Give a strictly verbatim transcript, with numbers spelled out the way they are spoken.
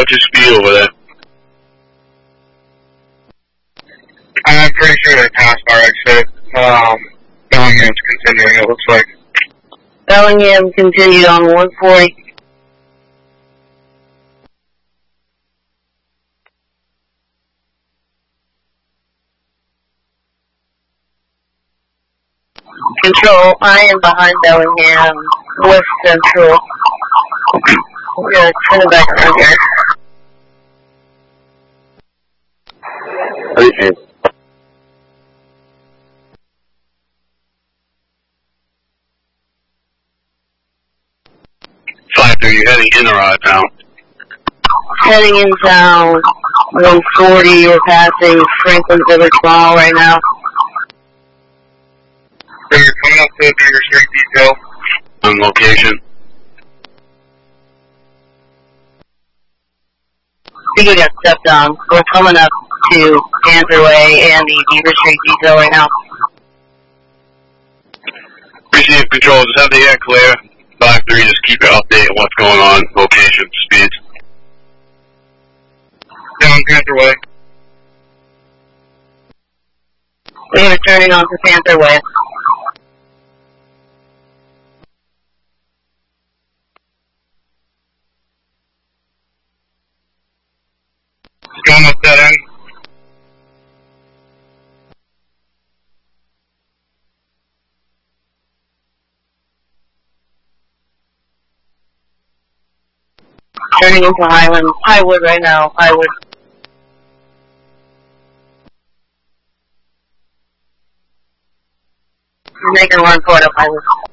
What's your speed over there? I'm pretty sure they passed our exit. Um, Bellingham's continuing, it looks like. Bellingham continued on one forty. Control, I am behind Bellingham, West Central. We're going to turn it back around here. Okay. five three, you heading in or out of town? Heading in town, one forty, we're passing Franklin Village Mall right now. So you're coming up to Beaver Street detail. On location. I think we got stepped on. We're coming up to Panther Way and the Beaver Street detail right now. Receive control, just have the air clear. five three, just keep it updated what's going on, location, speeds. Down Panther Way. We are turning on to Panther Way. Going up that end. Turning into Highland, Highwood right now, Highwood. Making one foot up Highwood.